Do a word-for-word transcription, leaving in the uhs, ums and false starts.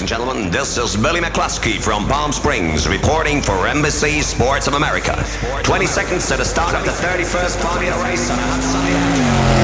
and gentlemen, this is Billy McCluskey from Palm Springs reporting for Embassy Sports of America. twenty seconds to the start of the thirty-first Formula race on a hot sunny afternoon.